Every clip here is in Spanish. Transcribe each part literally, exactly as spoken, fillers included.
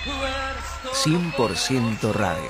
cien por ciento Radio.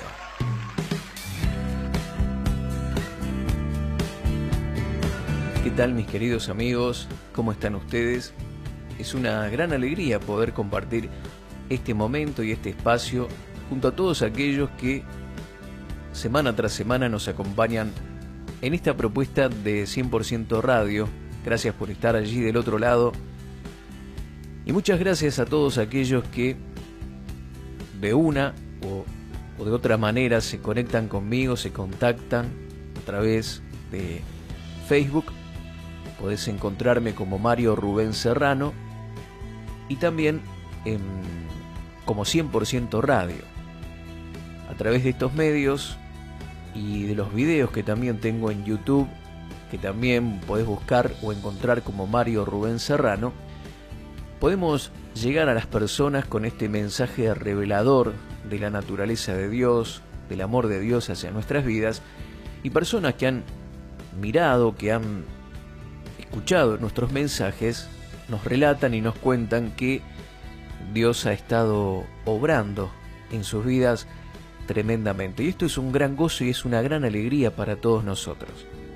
¿Qué tal, mis queridos amigos? ¿Cómo están ustedes? Es una gran alegría poder compartir este momento y este espacio junto a todos aquellos que semana tras semana nos acompañan en esta propuesta de cien por ciento Radio. Gracias por estar allí del otro lado. Y muchas gracias a todos aquellos que de una o, o de otra manera se conectan conmigo, se contactan a través de Facebook. Podés encontrarme como Mario Rubén Serrano y también en, como cien por ciento Radio. A través de estos medios y de los videos que también tengo en YouTube, que también podés buscar o encontrar como Mario Rubén Serrano, podemos llegar a las personas con este mensaje revelador de la naturaleza de Dios, del amor de Dios hacia nuestras vidas, y personas que han mirado, que han escuchado nuestros mensajes, nos relatan y nos cuentan que Dios ha estado obrando en sus vidas tremendamente. Y esto es un gran gozo y es una gran alegría para todos nosotros.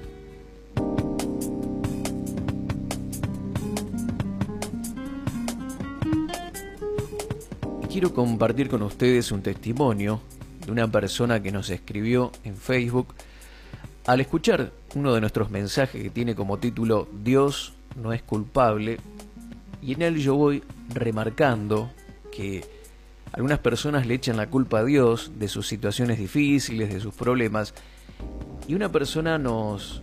Y quiero compartir con ustedes un testimonio de una persona que nos escribió en Facebook al escuchar uno de nuestros mensajes que tiene como título Dios no es culpable, y en él yo voy remarcando que algunas personas le echan la culpa a Dios de sus situaciones difíciles, de sus problemas, y una persona nos,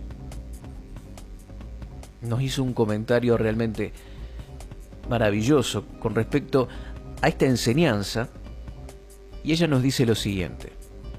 nos hizo un comentario realmente maravilloso con respecto a esta enseñanza, y ella nos dice lo siguiente.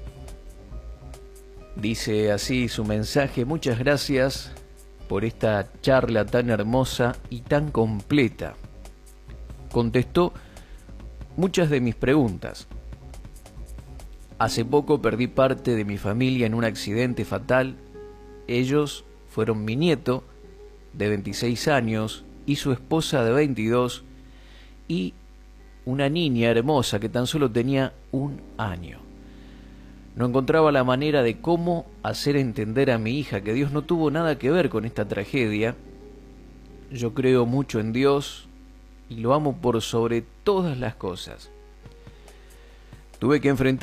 Dice así su mensaje: muchas gracias por esta charla tan hermosa y tan completa. Contestó muchas de mis preguntas. Hace poco perdí parte de mi familia en un accidente fatal. Ellos fueron mi nieto de veintiséis años y su esposa de veintidós y una niña hermosa que tan solo tenía un año. No encontraba la manera de cómo hacer entender a mi hija que Dios no tuvo nada que ver con esta tragedia. Yo creo mucho en Dios y lo amo por sobre todas las cosas. Tuve que enfrentar